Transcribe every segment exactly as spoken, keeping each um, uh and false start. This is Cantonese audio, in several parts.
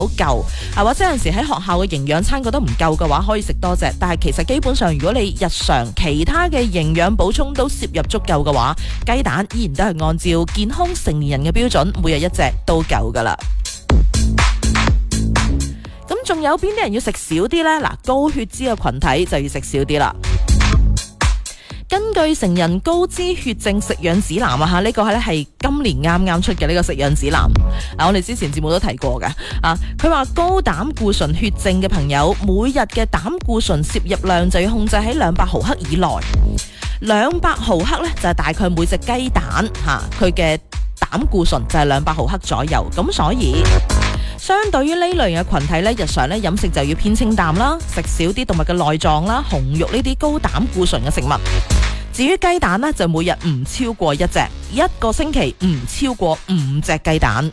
好夠啊，或者有陣時喺學校嘅營養餐覺得唔夠嘅話，可以食多隻。但係其實基本上，如果你日常其他嘅營養補充都攝入足夠嘅話，雞蛋依然都係按照健康成年人嘅標準，每日一隻都夠噶啦。咁仲有邊啲人要食少啲呢？嗱，高血脂嘅群體就要食少啲啦。根據成人高脂血症食養指南啊，吓、這、呢個係咧係今年啱啱出嘅呢個食養指南。嗱，我哋之前節目都提過嘅啊，佢話高膽固醇血症嘅朋友，每日嘅膽固醇攝入量就要控制喺兩百毫克以內。兩百毫克呢，就係大概每隻雞蛋吓，佢嘅膽固醇就係兩百毫克左右。咁所以相對於呢類型嘅群體咧，日常咧飲食就要偏清淡啦，食少啲動物嘅內臟啦、紅肉呢啲高膽固醇嘅食物。至於雞蛋呢，就每日唔超過一隻，一個星期唔超過五隻雞蛋。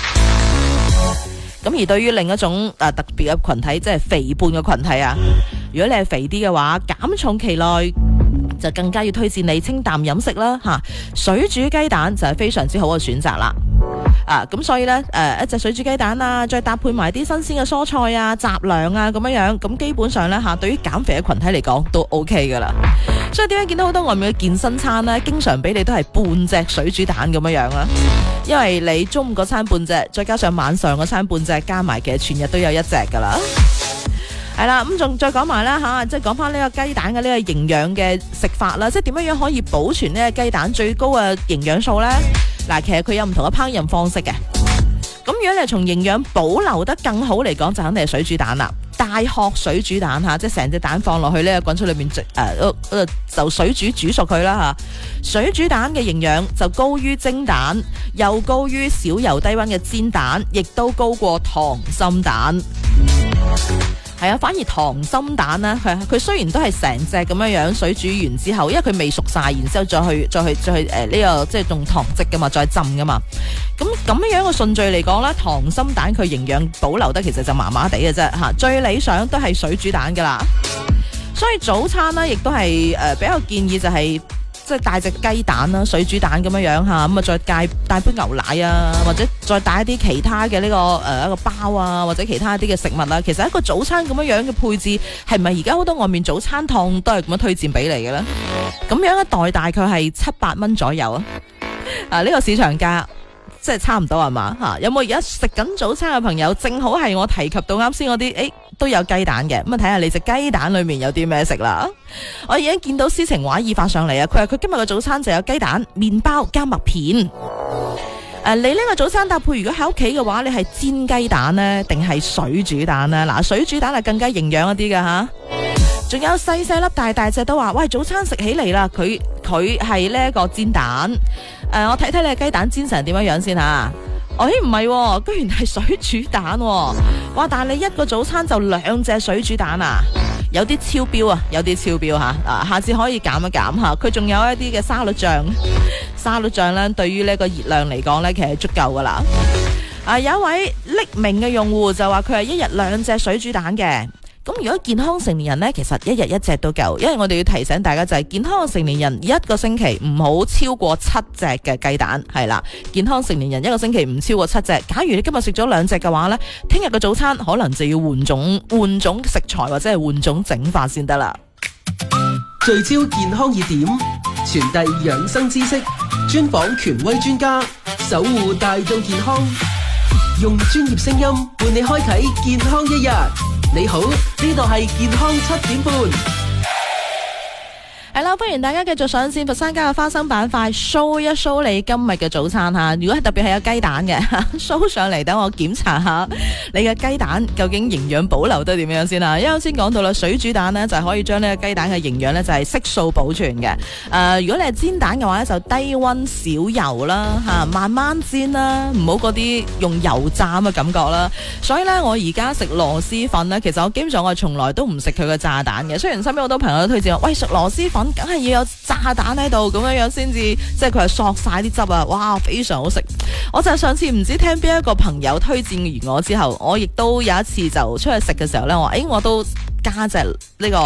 咁而對於另一種、呃、特別嘅群體，即係肥胖嘅群體啊，如果你係肥啲嘅話，減重期內就更加要推薦你清淡飲食啦吓，水煮雞蛋就係非常之好嘅選擇啦。啊，咁所以呢，誒、呃，一隻水煮雞蛋啊，再搭配埋啲新鮮嘅蔬菜啊、雜糧啊，咁樣樣，咁基本上呢，吓，對於減肥嘅群體嚟講都 OK 噶啦。所以點解見到好多外面嘅健身餐呢，經常俾你都係半隻水煮蛋咁樣樣啦？因為你中午嗰餐半隻，再加上晚上嗰餐半隻，加埋嘅全日都有一隻噶啦。係啦，咁仲再講埋啦吓，即係講翻呢個雞蛋嘅呢個營養嘅食法啦，即係點樣樣可以保存呢個雞蛋最高嘅營養素呢？嗱，其實佢有唔同嘅烹飪方式嘅。咁如果你係從營養保留得更好嚟講，就肯定係水煮蛋啦。大殼水煮蛋吓，即係成隻蛋放落去呢個滾水裏面誒、呃，就水煮煮熟佢啦吓。水煮蛋嘅營養就高於蒸蛋，又高於少油低溫嘅煎蛋，亦都高過溏心蛋。係啊，反而溏心蛋呢，佢佢雖然都係成隻咁樣樣水煮完之後，因為佢未熟晒，然之後再去再去再去誒呢、呃這個即係用糖漬噶嘛，再浸噶嘛。咁咁樣樣嘅順序嚟講呢，溏心蛋佢營養保留得其實就麻麻地嘅啫吓，最理想都係水煮蛋噶啦。所以早餐呢，亦都係誒、呃、比較建議就係、是。即係帶隻雞蛋啦，水煮蛋咁樣樣吓，咁啊再帶帶杯牛奶啊，或者再帶一啲其他嘅呢、這個誒、呃、一個包啊，或者其他一啲嘅食物啊。其實一個早餐咁樣樣嘅配置，係咪而家好多外面早餐檔都係咁樣推薦俾你嘅咧？咁樣一袋大概係七八蚊左右啊！啊，呢、這個市場價即係差唔多係嘛吓？有冇而家食緊早餐嘅朋友？正好係我提及到啱先嗰啲誒。都有雞蛋嘅，咁啊睇下你隻雞蛋裏面有啲咩食啦。我已經見到詩情畫意發上嚟啊，佢話佢今日嘅早餐就有雞蛋、麵包加麥片。誒、呃，你呢個早餐搭配如果喺屋企嘅話，你係煎雞蛋呢定係水煮蛋呢？嗱，水煮蛋係更加營養一啲㗎吓。仲有細細粒大大隻都話，喂，早餐食起嚟啦，佢佢係呢一個煎蛋。誒、呃，我睇睇你嘅雞蛋煎成點樣樣先吓。哦，唔係，居然係水煮蛋，哇！但係你一個早餐就兩隻水煮蛋啊，有啲超標啊，有啲超標吓，啊，下次可以減一減吓。佢仲有一啲嘅沙律醬，沙律醬咧對於呢個熱量嚟講咧，其實係足夠噶啦。啊，有一位匿名嘅用戶就話佢係一日兩隻水煮蛋嘅。咁如果健康成年人呢，其實一日一隻都夠，因為我哋要提醒大家就係健康成年人一個星期唔好超過七隻嘅雞蛋，係啦，健康成年人一個星期唔超過七隻。假如你今日食咗兩隻嘅話呢，聽日嘅早餐可能就要換種換種食材或者係換種整法先得啦。 聚焦健康熱點，傳遞養生知識，專訪權威專家，守護大眾健康，用專業聲音伴你開啟健康一日。你好，呢度係健康七點半。 係啦，歡迎大家繼續上線佛山家嘅花生板塊 show 一 show 你今日嘅早餐吓。如果係特別係有雞蛋嘅 show 上嚟，等我檢查下你嘅雞蛋究竟營養保留得點樣先啦。因為先講到啦，水煮蛋呢就係可以將呢個雞蛋嘅營養呢就係悉數保存嘅。誒、呃，如果你係煎蛋嘅話呢，就低溫少油啦吓，慢慢煎啦，唔好嗰啲用油炸嘅感覺啦。所以呢，我而家食螺螄粉呢，其實我基本上我從來都唔食佢嘅炸蛋嘅。雖然身邊好多朋友都推薦我，喂，食螺螄粉梗係要有炸蛋喺度，咁樣樣先至，即係佢係索晒啲汁啊！哇，非常好食。我就上次唔知聽邊一個朋友推薦完我之後，我亦都有一次就出去食嘅時候呢，我話誒，我都加隻呢個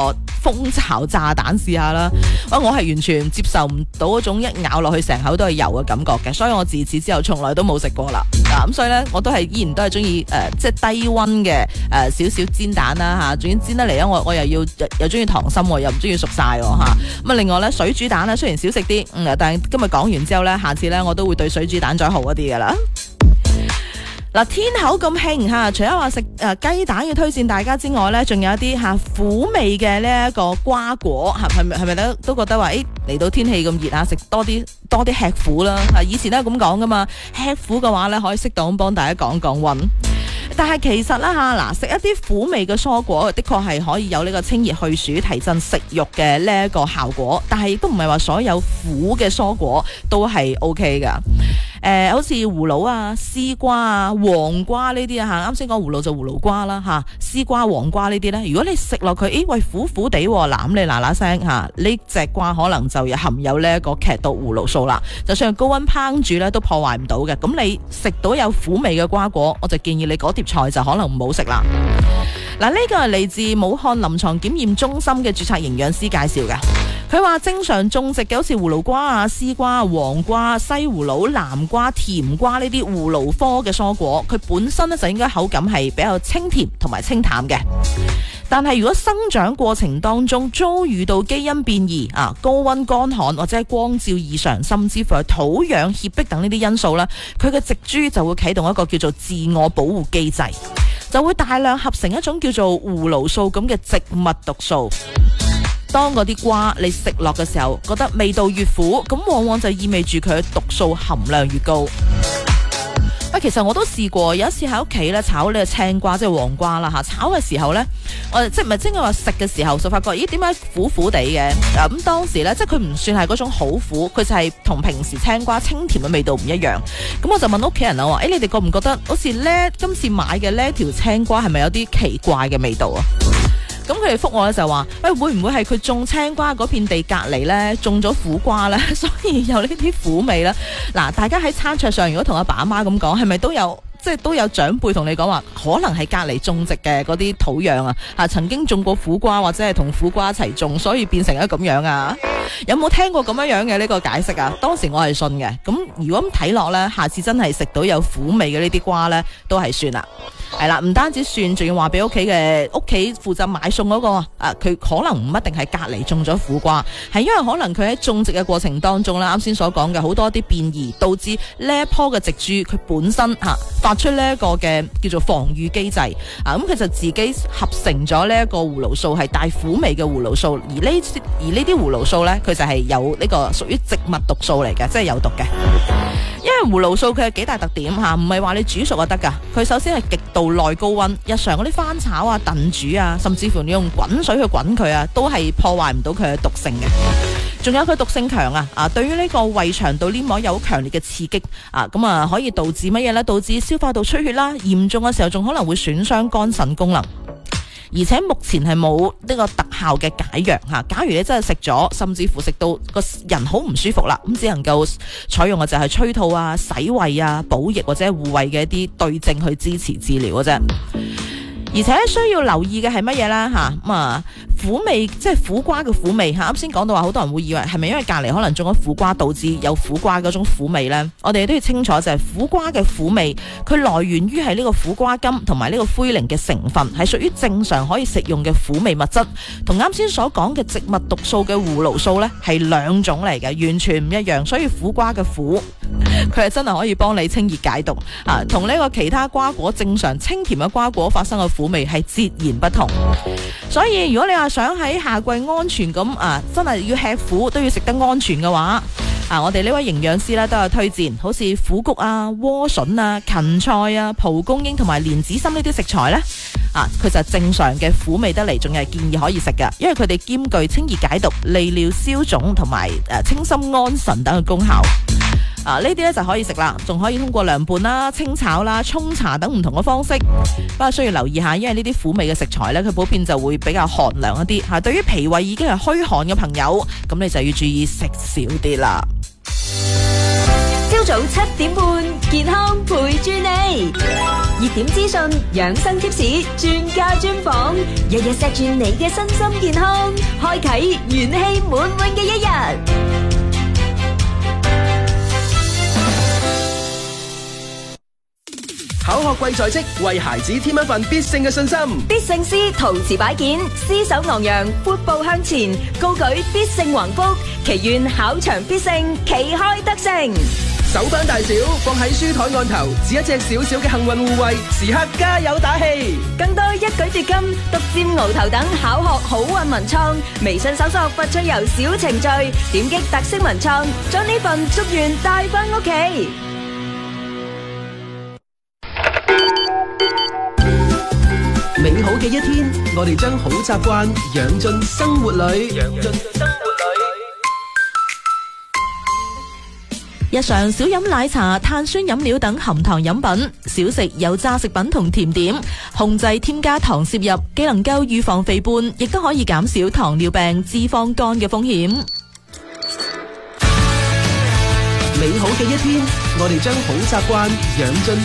蜂巢炸彈試下啦。我係完全接受唔到嗰種一咬落去成口都係油嘅感覺嘅，所以我自此之後從來都冇食過啦。咁、啊、所以咧，我都係依然都係中意誒，即係低溫嘅誒少少煎蛋啦嚇。總之煎得嚟咧，我我又要又中意溏心喎，又唔中意熟晒喎嚇。咁啊，另外咧水煮蛋咧，雖然少食啲，嗯，但係今日講完之後咧，下次咧我都會對水煮蛋再好一啲噶啦。嗱，天口咁興嚇，除咗話食誒雞蛋要推薦大家之外咧，仲有一啲嚇苦味嘅呢一個瓜果嚇，係咪係咪都都覺得話誒嚟到天氣咁熱啊，食多啲多啲吃苦啦嚇。以前都係咁講噶嘛，吃苦嘅話咧可以適當幫大家降降溫。但係其實啦嚇，嗱食一啲苦味嘅蔬果，的確係可以有呢個清熱去暑、提振食慾嘅呢一個效果。但係亦都唔係話所有苦嘅蔬果都係 O K 噶。誒、呃，好似葫蘆啊、絲瓜啊、黃瓜呢啲啊嚇，啱先講葫蘆就葫蘆瓜啦嚇，絲瓜、黃瓜呢啲咧，如果你食落去，咦喂苦苦地喎，嗱咁你嗱嗱聲嚇，呢隻瓜可能就含有呢一個劇毒葫蘆素啦，就算係高溫烹煮咧都破壞唔到嘅。咁你食到有苦味嘅瓜果，我就建議你嗰碟菜就可能唔好食啦。嗱，呢個係嚟自武漢臨床檢驗中心嘅註冊營養師介紹嘅。佢話正常種植嘅好似葫蘆瓜啊、絲瓜、黃瓜、西葫蘆、南瓜、甜瓜呢啲葫蘆科嘅蔬果，佢本身咧就應該口感係比較清甜同埋清淡嘅。但係如果生長過程當中遭遇到基因變異啊、高溫乾旱或者係光照異常，甚至乎係土壤脅迫等呢啲因素咧，佢嘅植株就會啟動一個叫做自我保護機制，就會大量合成一種叫做葫蘆素咁嘅植物毒素。當嗰啲瓜你食落嘅時候，覺得味道越苦，咁往往就意味住佢嘅毒素含量越高。喂，其實我都試過，有一次喺屋企咧炒呢個青瓜，即係黃瓜啦吓，炒嘅時候咧，我即係唔係即係話食嘅時候就發覺，咦點解苦苦地嘅？咁當時咧，即係佢唔算係嗰種好苦，佢就係同平時青瓜清甜嘅味道唔一樣。咁我就問屋企人啦，我話誒，你哋覺唔覺得好似咧今次買嘅呢條青瓜係咪有啲奇怪嘅味道啊？咁佢哋覆我咧就話，喂，會唔會係佢種青瓜嗰片地隔離咧種咗苦瓜咧，所以有呢啲苦味咧？嗱，大家喺餐桌上如果同阿爸阿媽咁講，係咪都有即係都有長輩同你講話，可能係隔離種植嘅嗰啲土壤啊，嚇曾經種過苦瓜或者係同苦瓜一齊種，所以變成咗咁樣啊？有冇聽過咁樣樣嘅呢個解釋啊？當時我係信嘅。咁如果咁睇落咧，下次真係食到有苦味嘅呢啲瓜咧，都係算啦。係啦，唔單止算，仲要話俾屋企嘅屋企負責買餸嗰個啊，佢可能唔一定係隔離種咗苦瓜，係因為可能佢喺種植嘅過程當中啦，啱先所講嘅好多啲變異，導致呢一棵嘅植株佢本身吓發出呢一個嘅叫做防禦機制啊，咁佢就自己合成咗呢一個葫蘆素，係帶苦味嘅葫蘆素，而呢而呢啲葫蘆素呢，佢就係有呢個屬於植物毒素嚟嘅，即係有毒嘅。因為葫蘆素佢有幾大特點吓，唔係話你煮熟就得噶，佢首先係極度耐高溫，日常嗰啲翻炒啊、燉煮啊，甚至乎你用滾水去滾佢啊，都係破壞唔到佢嘅毒性嘅。仲有佢毒性強啊，啊對於呢個胃腸道黏膜有好強烈嘅刺激啊，咁啊可以導致乜嘢呢？導致消化道出血啦，嚴重嘅時候仲可能會損傷肝腎功能。而且目前係冇呢個特效嘅解藥吓，假如你真係食咗，甚至乎食到個人好唔舒服啦，咁只能夠採用嘅就係催吐啊、洗胃啊、補液或者護胃嘅一啲對症去支持治療嘅啫。而且需要留意嘅係乜嘢啦吓，咁啊苦味即係苦瓜嘅苦味吓，啱先講到話好多人會以為係咪因為隔籬可能種咗苦瓜導致有苦瓜嗰種苦味呢？我哋都要清楚就係苦瓜嘅苦味，佢來源於係呢個苦瓜甘同埋呢個奎寧嘅成分，係屬於正常可以食用嘅苦味物質，同啱先所講嘅植物毒素嘅葫蘆素呢係兩種嚟嘅，完全唔一樣。所以苦瓜嘅苦，佢係真係可以幫你清熱解毒啊，同呢個其他瓜果正常清甜嘅瓜果發生嘅苦味係截然不同。所以如果你話想喺夏季安全咁啊，真係要吃苦都要食得安全嘅話，啊，我哋呢位營養師咧都有推薦，好似苦菊啊、萵筍啊、芹菜啊、蒲公英同埋蓮子心呢啲食材呢，啊，佢就正常嘅苦味得嚟，仲係建議可以食㗎，因為佢哋兼具清熱解毒、利尿消腫同埋誒清心安神等嘅功效。啊，呢啲咧就可以食啦，仲可以通過涼拌啦、清炒啦、沖茶等唔同嘅方式。不過需要留意下，因為呢啲苦味嘅食材咧，佢普遍就會比較寒涼一啲吓。對於脾胃已經係虛寒嘅朋友，咁你就要注意食少啲啦。 朝早七點半，健康陪住你。熱點資訊、養生貼士、專家專訪，日日錫住你嘅身心健康，開啟元氣滿滿嘅一日。 考學貴在即，為孩子添一份必勝嘅信心。 必勝師陶瓷擺件，獅手昂揚，闊步向前，高舉必勝橫幅，祈願考場必勝，旗開得勝。 手板大小放喺書台案頭，只一隻小小嘅幸運護衛，時刻加油打氣。 更多一舉奪金、獨佔鰲頭等考學好運文創，微信搜索發趣遊小程序，點擊特色文創，將呢份祝願帶返屋企。 美好嘅一天，我哋將好習慣養進生活裏。養進生活日常少飲奶茶、碳酸飲料等含糖飲品，少食油炸食品同甜點，控制添加糖攝入，既能夠預防肥胖，亦都可以減少糖尿病、脂肪肝嘅風險。 美好嘅一天，我哋將好習慣養進